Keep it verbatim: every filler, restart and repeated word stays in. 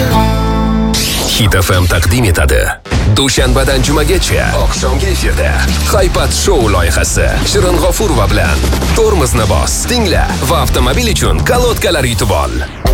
Hit F M taqdim etadi. Dushanbadan jumagacha oqshomgi efirda Haypat Show loyihasi Shirin G'ofurova bilan tormozni bos, tingla va avtomobil uchun kolodkalar yutib ol.